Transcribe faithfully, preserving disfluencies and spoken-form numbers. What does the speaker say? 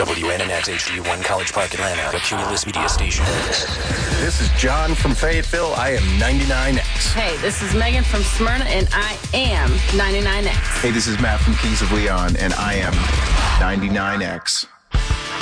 W N N X H D one College Park, Atlanta, a Cumulus Media station. This is John from Fayetteville. I am ninety-nine X. Hey, this is Megan from Smyrna, and I am ninety-nine X. Hey, this is Matt from Kings of Leon, and I am ninety-nine X.